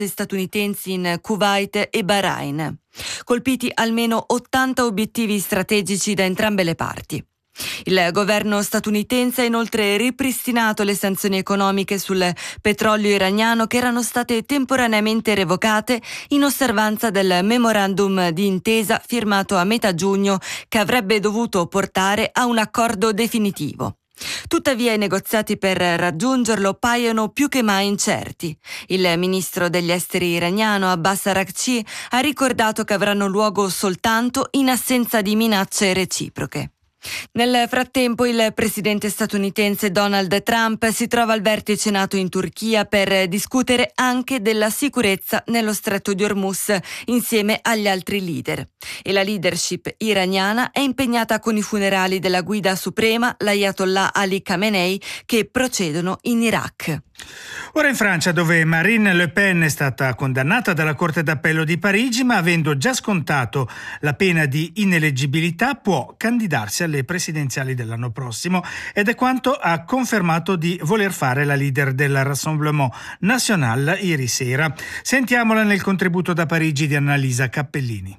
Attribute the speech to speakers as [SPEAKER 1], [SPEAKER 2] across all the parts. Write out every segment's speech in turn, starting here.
[SPEAKER 1] statunitensi in Kuwait e Bahrain. Colpiti almeno 80 obiettivi strategici da entrambe le parti. Il governo statunitense ha inoltre ripristinato le sanzioni economiche sul petrolio iraniano che erano state temporaneamente revocate in osservanza del memorandum di intesa firmato a metà giugno che avrebbe dovuto portare a un accordo definitivo. Tuttavia i negoziati per raggiungerlo paiono più che mai incerti. Il ministro degli esteri iraniano Abbas Araghchi ha ricordato che avranno luogo soltanto in assenza di minacce reciproche. Nel frattempo il presidente statunitense Donald Trump si trova al vertice NATO in Turchia per discutere anche della sicurezza nello stretto di Hormuz insieme agli altri leader. E la leadership iraniana è impegnata con i funerali della guida suprema, l'Ayatollah Ali Khamenei, che procedono in Iraq.
[SPEAKER 2] Ora in Francia, dove Marine Le Pen è stata condannata dalla Corte d'Appello di Parigi, ma avendo già scontato la pena di ineleggibilità, può candidarsi alle presidenziali dell'anno prossimo, ed è quanto ha confermato di voler fare la leader del Rassemblement National ieri sera. Sentiamola nel contributo da Parigi di Annalisa Cappellini.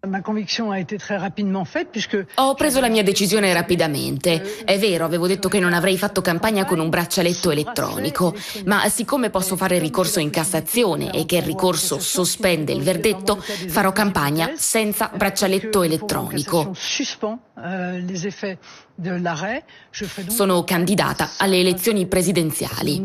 [SPEAKER 3] Ho preso la mia decisione rapidamente. È vero, avevo detto che non avrei fatto campagna con un braccialetto elettronico, ma siccome posso fare ricorso in Cassazione e che il ricorso sospende il verdetto, farò campagna senza braccialetto elettronico. Sono candidata alle elezioni presidenziali.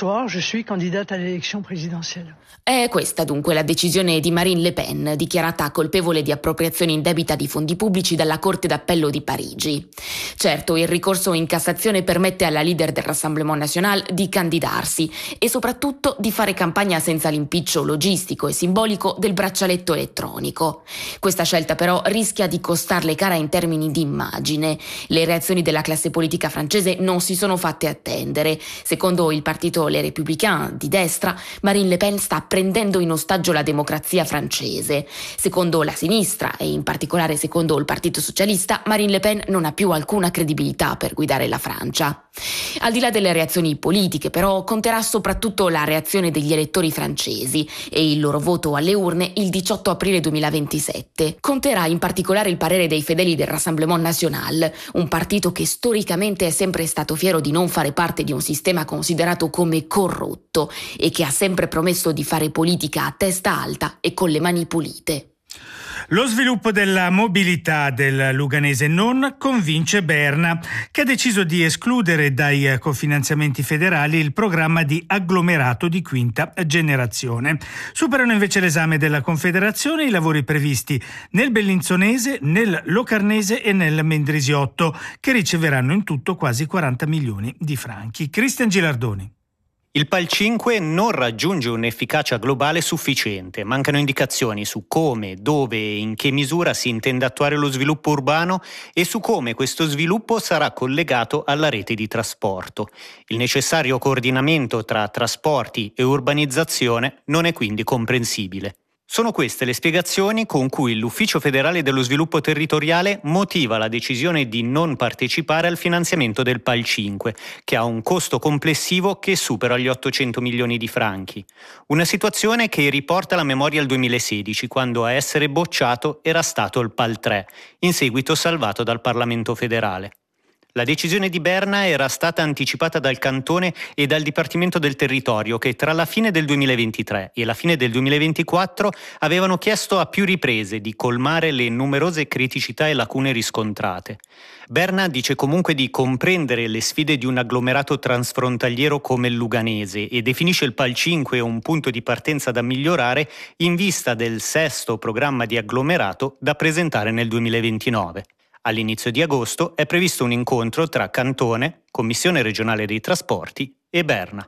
[SPEAKER 3] È questa dunque la decisione di Marine Le Pen, dichiarata colpevole di appropriazione indebita di fondi pubblici dalla Corte d'Appello di Parigi. Certo, il ricorso in Cassazione permette alla leader del Rassemblement National di candidarsi e soprattutto di fare campagna senza l'impiccio logistico e simbolico del braccialetto elettronico. Questa scelta però rischia di costarle cara in termini di immagine. Le reazioni della classe politica francese non si sono fatte attendere. Secondo il partito Les Républicains di destra, Marine Le Pen sta prendendo in ostaggio la democrazia francese. Secondo la sinistra e in particolare secondo il Partito Socialista, Marine Le Pen non ha più alcuna credibilità per guidare la Francia. Al di là delle reazioni politiche, però, conterà soprattutto la reazione degli elettori francesi e il loro voto alle urne il 18 aprile 2027. Conterà in particolare il parere dei fedeli del Rassemblement National, un partito che storicamente è sempre stato fiero di non fare parte di un sistema considerato come corrotto e che ha sempre promesso di fare politica a testa alta e con le mani pulite.
[SPEAKER 2] Lo sviluppo della mobilità del Luganese non convince Berna, che ha deciso di escludere dai cofinanziamenti federali il programma di agglomerato di quinta generazione. Superano invece l'esame della Confederazione i lavori previsti nel Bellinzonese, nel Locarnese e nel Mendrisiotto, che riceveranno in tutto quasi 40 milioni di franchi. Cristian Gilardoni.
[SPEAKER 4] Il PAL 5 non raggiunge un'efficacia globale sufficiente, mancano indicazioni su come, dove e in che misura si intende attuare lo sviluppo urbano e su come questo sviluppo sarà collegato alla rete di trasporto. Il necessario coordinamento tra trasporti e urbanizzazione non è quindi comprensibile. Sono queste le spiegazioni con cui l'Ufficio federale dello sviluppo territoriale motiva la decisione di non partecipare al finanziamento del PAL 5, che ha un costo complessivo che supera gli 800 milioni di franchi. Una situazione che riporta la memoria al 2016, quando a essere bocciato era stato il PAL 3, in seguito salvato dal Parlamento federale. La decisione di Berna era stata anticipata dal Cantone e dal Dipartimento del Territorio, che tra la fine del 2023 e la fine del 2024 avevano chiesto a più riprese di colmare le numerose criticità e lacune riscontrate. Berna dice comunque di comprendere le sfide di un agglomerato transfrontaliero come il Luganese e definisce il PAL 5 un punto di partenza da migliorare in vista del 6° programma di agglomerato da presentare nel 2029. All'inizio di agosto è previsto un incontro tra Cantone, Commissione regionale dei trasporti e Berna.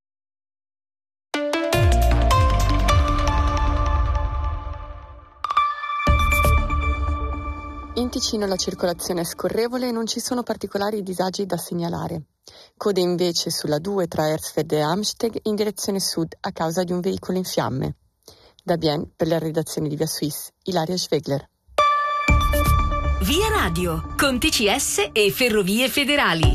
[SPEAKER 5] In Ticino la circolazione è scorrevole e non ci sono particolari disagi da segnalare. Code invece sulla 2 tra Hersfeld e Amsteg in direzione sud a causa di un veicolo in fiamme. Da Bien, per la redazione di Via Suisse, Ilaria Schwegler.
[SPEAKER 6] Via Radio, con TCS e Ferrovie Federali.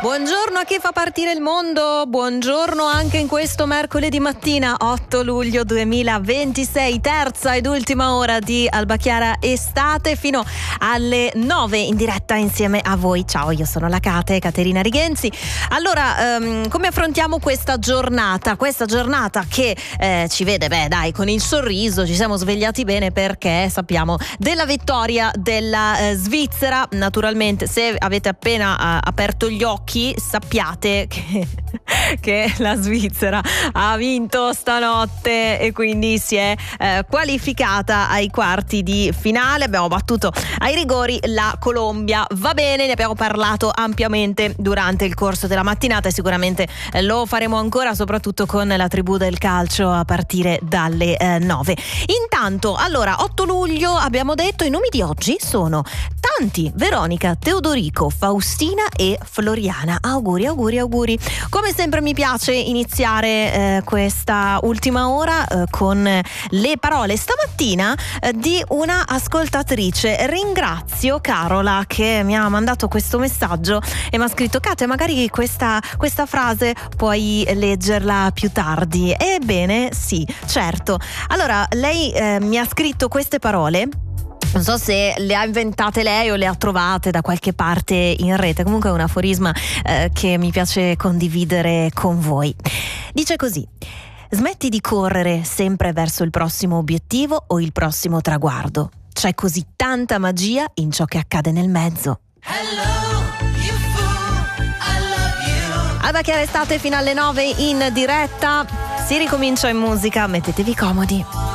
[SPEAKER 7] Buongiorno a chi fa partire il mondo, buongiorno anche in questo mercoledì mattina 8 luglio 2026, terza ed ultima ora di Alba Chiara Estate fino alle 9 in diretta insieme a voi. Ciao, io sono la Caterina Righenzi. Allora, come affrontiamo questa giornata? Questa giornata che ci vede, con il sorriso, ci siamo svegliati bene perché sappiamo della vittoria della Svizzera. Naturalmente, se avete appena aperto gli occhi, sappiate che la Svizzera ha vinto stanotte e quindi si è qualificata ai quarti di finale. Abbiamo battuto ai rigori la Colombia. Va bene, ne abbiamo parlato ampiamente durante il corso della mattinata e sicuramente lo faremo ancora, soprattutto con la tribù del calcio a partire dalle 9. Intanto, allora, 8 luglio abbiamo detto, i nomi di oggi sono tanti: Veronica, Teodorico, Faustina e Floriana. Auguri. Come sempre mi piace iniziare questa ultima ora con le parole stamattina di una ascoltatrice. Ringrazio Carola che mi ha mandato questo messaggio e mi ha scritto: Cate, magari questa frase puoi leggerla più tardi. Ebbene sì, certo. Allora, lei mi ha scritto queste parole. Non so se le ha inventate lei o le ha trovate da qualche parte in rete. Comunque è un aforisma che mi piace condividere con voi. Dice così: smetti di correre sempre verso il prossimo obiettivo o il prossimo traguardo. C'è così tanta magia in ciò che accade nel mezzo. Alba Chiara Estate fino alle 9 in diretta. Si ricomincia in musica, mettetevi comodi.